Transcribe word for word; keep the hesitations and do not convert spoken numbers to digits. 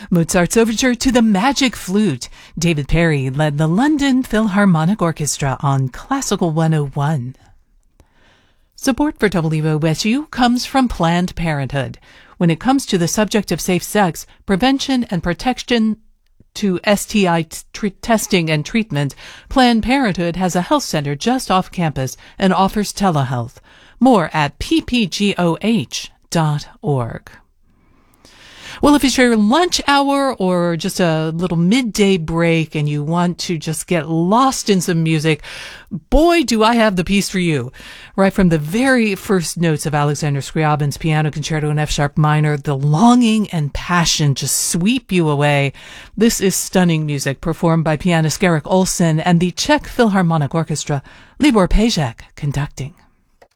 Mozart's Overture to the Magic Flute. David Perry led the London Philharmonic Orchestra on Classical one oh one. Support for W O S U comes from Planned Parenthood. When it comes to the subject of safe sex, prevention and protection to S T I t- testing and treatment, Planned Parenthood has a health center just off campus and offers telehealth. More at p p g o h dot org. Well, if it's your lunch hour or just a little midday break and you want to just get lost in some music, boy, do I have the piece for you. Right from the very first notes of Alexander Scriabin's Piano Concerto in F-sharp minor, the longing and passion just sweep you away. This is stunning music performed by pianist Garrick Olson and the Czech Philharmonic Orchestra, Libor Pejek conducting.